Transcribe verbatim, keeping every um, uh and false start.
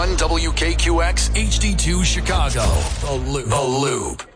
one W K Q X H D two Chicago. The Loop. The Loop.